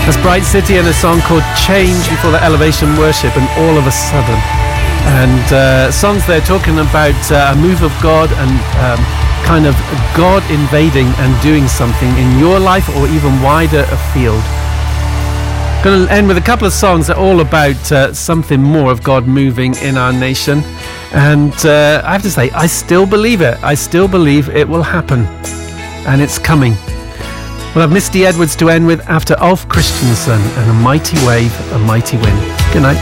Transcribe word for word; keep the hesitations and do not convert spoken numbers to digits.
Bright City and a song called Change before the Elevation Worship and All of a Sudden. And uh, songs there talking about uh, a move of God and um, kind of God invading and doing something in your life or even wider afield. Going to end with a couple of songs that are all about uh, something more of God moving in our nation. And uh, I have to say, I still believe it. I still believe it will happen. And it's coming. We'll have Misty Edwards to end with after Ulf Christensen and A Mighty Wave, A Mighty Wind. Good night.